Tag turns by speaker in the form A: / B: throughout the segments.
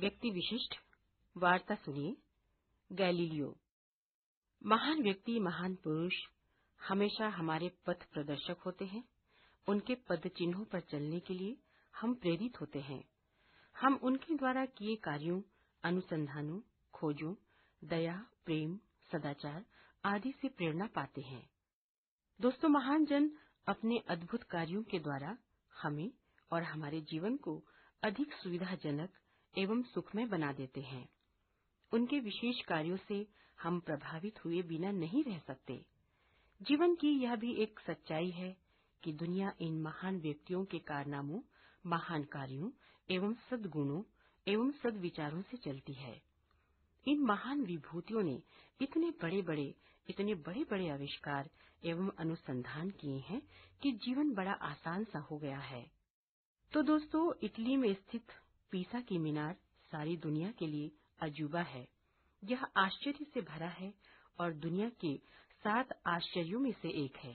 A: व्यक्ति विशिष्ट वार्ता सुनिए। गैलीलियो। महान व्यक्ति, महान पुरुष हमेशा हमारे पथ प्रदर्शक होते हैं। उनके पद चिन्हों पर चलने के लिए हम प्रेरित होते हैं। हम उनके द्वारा किए कार्यों, अनुसंधानों, खोजों, दया, प्रेम, सदाचार आदि से प्रेरणा पाते हैं। दोस्तों, महान जन अपने अद्भुत कार्यों के द्वारा हमें और हमारे जीवन को अधिक सुविधाजनक एवं सुखमय बना देते हैं। उनके विशेष कार्यों से हम प्रभावित हुए बिना नहीं रह सकते। जीवन की यह भी एक सच्चाई है कि दुनिया इन महान व्यक्तियों के कारनामों, महान कार्यों एवं सद्गुणों एवं सद्विचारों से चलती है। इन महान विभूतियों ने इतने बड़े बड़े आविष्कार एवं अनुसंधान किए हैं कि जीवन बड़ा आसान सा हो गया है। तो दोस्तों, इटली में स्थित पीसा की मीनार सारी दुनिया के लिए अजूबा है। यह आश्चर्य से भरा है और दुनिया के 7 आश्चर्यों में से एक है।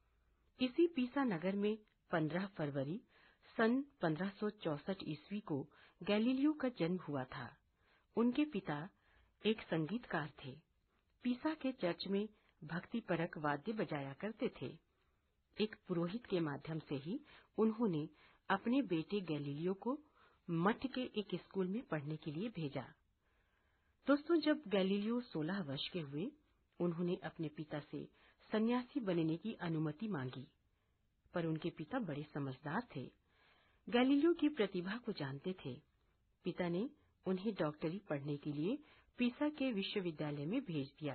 A: इसी पीसा नगर में 15 फरवरी सन 1564 ईस्वी को गैलीलियो का जन्म हुआ था। उनके पिता एक संगीतकार थे। पीसा के चर्च में भक्तिपरक वाद्य बजाया करते थे। एक पुरोहित के माध्यम से ही उन्होंने अपने बेटे गैलीलियो को मठ के एक स्कूल में पढ़ने के लिए भेजा। दोस्तों, जब गैलीलियो 16 वर्ष के हुए, उन्होंने अपने पिता से सन्यासी बनने की अनुमति मांगी, पर उनके पिता बड़े समझदार थे। गैलीलियो की प्रतिभा को जानते थे। पिता ने उन्हें डॉक्टरी पढ़ने के लिए पीसा के विश्वविद्यालय में भेज दिया,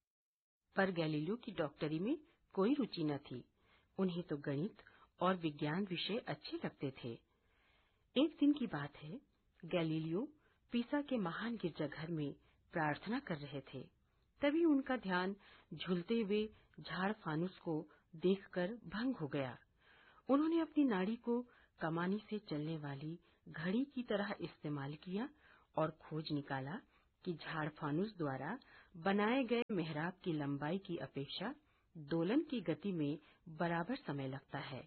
A: पर गैलीलियो की डॉक्टरी में कोई रुचि न थी। उन्हें तो गणित और विज्ञान विषय अच्छे लगते थे। एक दिन की बात है, गैलीलियो पीसा के महान गिरजाघर में प्रार्थना कर रहे थे। तभी उनका ध्यान झूलते हुए झाड़ फानुस को देखकर भंग हो गया। उन्होंने अपनी नाड़ी को कमानी से चलने वाली घड़ी की तरह इस्तेमाल किया और खोज निकाला कि झाड़ फानुस द्वारा बनाए गए मेहराब की लंबाई की अपेक्षा दोलन की गति में बराबर समय लगता है।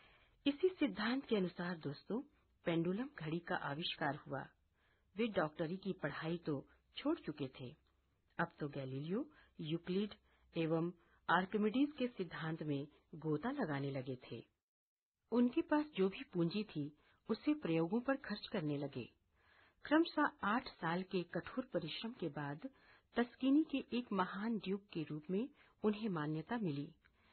A: इसी सिद्धांत के अनुसार दोस्तों, पेंडुलम घड़ी का आविष्कार हुआ। वे डॉक्टरी की पढ़ाई तो छोड़ चुके थे। अब तो गैलीलियो यूक्लिड एवं आर्किमिडीज के सिद्धांत में गोता लगाने लगे थे। उनके पास जो भी पूंजी थी, उसे प्रयोगों पर खर्च करने लगे। क्रमशः 8 साल के कठोर परिश्रम के बाद तस्कीनी के एक महान ड्यूक के रूप में उन्हें मान्यता मिली।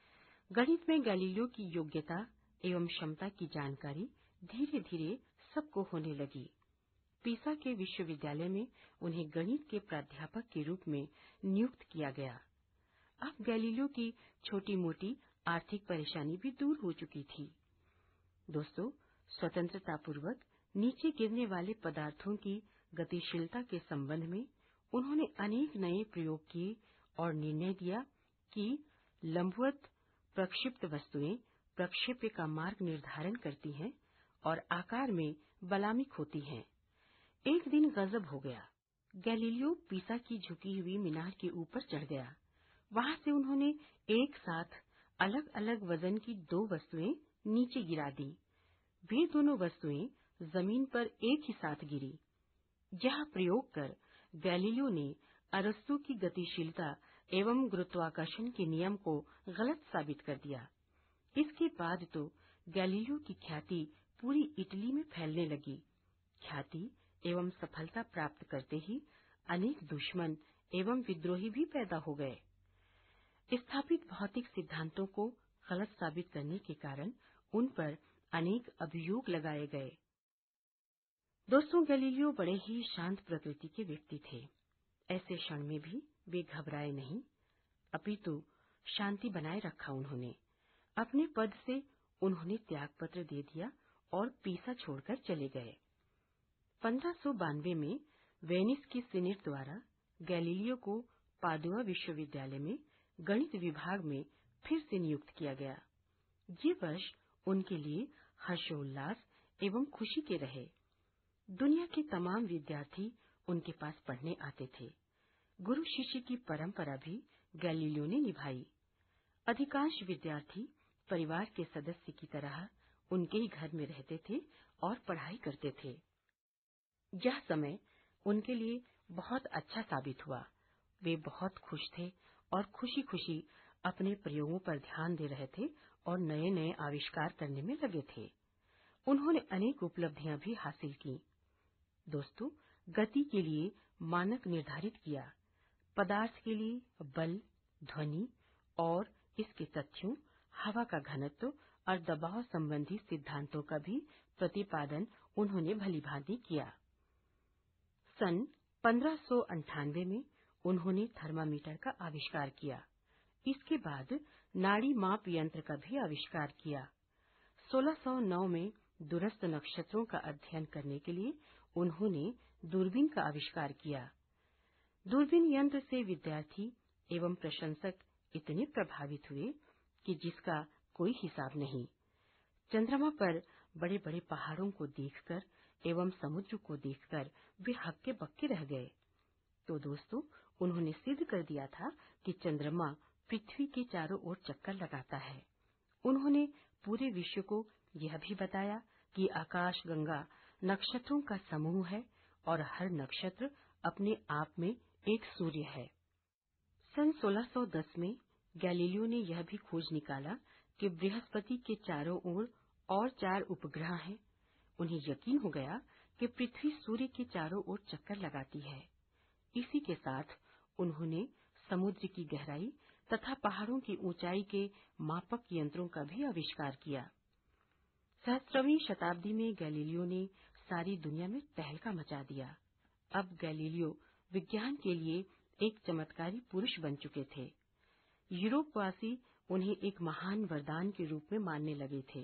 A: गणित में गैलीलियो की योग्यता एवं क्षमता की जानकारी धीरे धीरे सबको होने लगी। पीसा के विश्वविद्यालय में उन्हें गणित के प्राध्यापक के रूप में नियुक्त किया गया। अब गैलीलियो की छोटी मोटी आर्थिक परेशानी भी दूर हो चुकी थी। दोस्तों, स्वतंत्रतापूर्वक नीचे गिरने वाले पदार्थों की गतिशीलता के संबंध में उन्होंने अनेक नए प्रयोग किए और निर्णय दिया कि लंबवत प्रक्षिप्त वस्तुएं प्रक्षेप्य का मार्ग निर्धारण करती हैं और आकार में बलामिक होती हैं। एक दिन गजब हो गया। गैलीलियो पीसा की झुकी हुई मीनार के ऊपर चढ़ गया। वहां से उन्होंने एक साथ अलग अलग वजन की 2 वस्तुएं नीचे गिरा दी। वे दोनों वस्तुएं जमीन पर एक ही साथ गिरी। यह प्रयोग कर गैलीलियो ने अरस्तू की गतिशीलता एवं गुरुत्वाकर्षण के नियम को गलत साबित कर दिया। इसके बाद तो गैलीलियो की ख्याति पूरी इटली में फैलने लगी। ख्याति एवं सफलता प्राप्त करते ही अनेक दुश्मन एवं विद्रोही भी पैदा हो गए। स्थापित भौतिक सिद्धांतों को गलत साबित करने के कारण उन पर अनेक अभियोग लगाए गए। दोस्तों, गैलीलियो बड़े ही शांत प्रकृति के व्यक्ति थे। ऐसे क्षण में भी वे घबराए नहीं, अपितु शांति बनाए रखा। उन्होंने अपने पद से उन्होंने त्यागपत्र दे दिया और पीसा छोड़कर चले गए। 1592 में वेनिस की सीनेट द्वारा गैलीलियो को पादुआ विश्वविद्यालय में गणित विभाग में फिर से नियुक्त किया गया। ये वर्ष उनके लिए हर्षोल्लास एवं खुशी के रहे। दुनिया के तमाम विद्यार्थी उनके पास पढ़ने आते थे। गुरु शिष्य की परंपरा भी गैलीलियो ने निभाई। अधिकांश विद्यार्थी परिवार के सदस्य की तरह उनके ही घर में रहते थे और पढ़ाई करते थे। यह समय उनके लिए बहुत अच्छा साबित हुआ। वे बहुत खुश थे और खुशी-खुशी अपने प्रयोगों पर ध्यान दे रहे थे और नए-नए आविष्कार करने में लगे थे। उन्होंने अनेक उपलब्धियां भी हासिल की। दोस्तों, गति के लिए मानक निर्धारित किया, पदार्थ के लिए बल, ध्वनि और इसके तथ्यों, हवा का घनत्व और दबाव संबंधी सिद्धांतों का भी प्रतिपादन उन्होंने भलीभांति किया। सन 1598 में उन्होंने थर्मामीटर का आविष्कार किया। इसके बाद नाड़ी माप यंत्र का भी आविष्कार किया। 1609 में दूरस्थ नक्षत्रों का अध्ययन करने के लिए उन्होंने दूरबीन का आविष्कार किया। दूरबीन यंत्र से विद्यार्थी एवं प्रशंसक इतने प्रभावित हुए कि जिसका कोई हिसाब नहीं। चंद्रमा पर बड़े-बड़े पहाड़ों को देखकर एवं समुद्र को देखकर वे हक्के बक्के रह गए। तो दोस्तों, उन्होंने सिद्ध कर दिया था कि चंद्रमा पृथ्वी के चारों ओर चक्कर लगाता है। उन्होंने पूरे विश्व को यह भी बताया कि आकाश गंगा नक्षत्रों का समूह है और हर नक्षत्र अपने आप में एक सूर्य है। सन 1610 में गैलीलियो ने यह भी खोज निकाला कि बृहस्पति के चारों ओर और 4 उपग्रह हैं। उन्हें यकीन हो गया कि पृथ्वी सूर्य के चारों ओर चक्कर लगाती है। इसी के साथ उन्होंने समुद्र की गहराई तथा पहाड़ों की ऊंचाई के मापक यंत्रों का भी आविष्कार किया। सहस्त्रवीं शताब्दी में गैलीलियो ने सारी दुनिया में तहलका मचा दिया। अब गैलीलियो विज्ञान के लिए एक चमत्कारी पुरुष बन चुके थे। यूरोपवासी उन्हें एक महान वरदान के रूप में मानने लगे थे।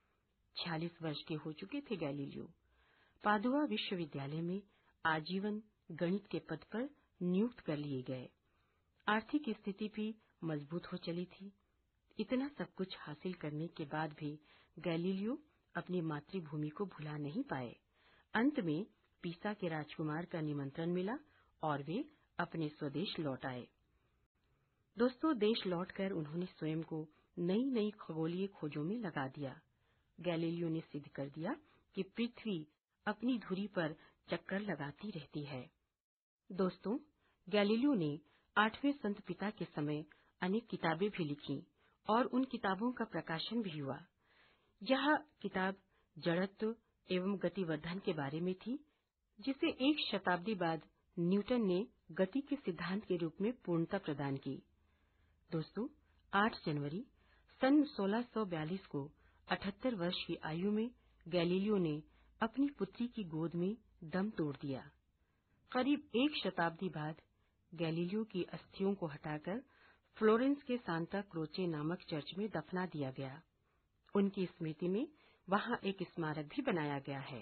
A: 46 वर्ष के हो चुके थे गैलीलियो। पादुआ विश्वविद्यालय में आजीवन गणित के पद पर नियुक्त कर लिए गए। आर्थिक स्थिति भी मजबूत हो चली थी। इतना सब कुछ हासिल करने के बाद भी गैलीलियो अपनी मातृभूमि को भुला नहीं पाए। अंत में पीसा के राजकुमार का निमंत्रण मिला और वे अपने स्वदेश लौट आए। दोस्तों, देश लौटकर उन्होंने स्वयं को नई-नई खगोलीय खोजों में लगा दिया। गैलीलियो ने सिद्ध कर दिया कि पृथ्वी अपनी धुरी पर चक्कर लगाती रहती है। दोस्तों, गैलीलियो ने 8वें संत पिता के समय अनेक किताबें भी लिखीं और उन किताबों का प्रकाशन भी हुआ। यह किताब जड़त्व एवं गतिवर्धन के बारे में थी, जिसे 1 शताब्दी बाद न्यूटन ने गति के सिद्धांत के रूप में पूर्णता प्रदान की। दोस्तों, 8 जनवरी सन 1642 को 78 वर्ष की आयु में गैलीलियो ने अपनी पुत्री की गोद में दम तोड़ दिया। करीब 1 शताब्दी बाद गैलीलियो की अस्थियों को हटाकर फ्लोरेंस के सांता क्रोचे नामक चर्च में दफना दिया गया। उनकी स्मृति में वहां एक स्मारक भी बनाया गया है।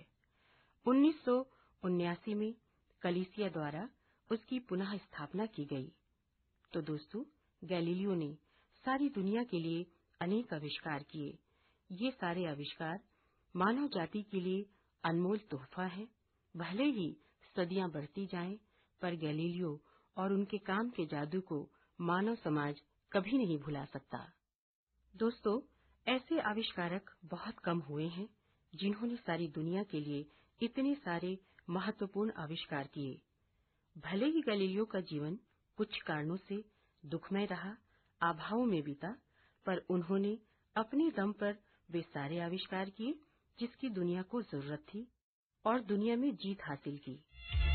A: 1979 में कलीसिया द्वारा उसकी पुनः स्थापना की गई। तो दोस्तों, गैलीलियो ने सारी दुनिया के लिए अनेक आविष्कार किए। ये सारे आविष्कार मानव जाति के लिए अनमोल तोहफा है। भले ही सदियां बढ़ती जाएं, पर गैलीलियो और उनके काम के जादू को मानव समाज कभी नहीं भुला सकता। दोस्तों, ऐसे आविष्कारक बहुत कम हुए हैं जिन्होंने सारी दुनिया के लिए इतने सारे महत्वपूर्ण आविष्कार किए। भले ही गैलीलियो का जीवन कुछ कारणों से दुखमय रहा, आभावों में बीता, पर उन्होंने अपने दम पर वे सारे आविष्कार किए जिसकी दुनिया को जरूरत थी और दुनिया में जीत हासिल की।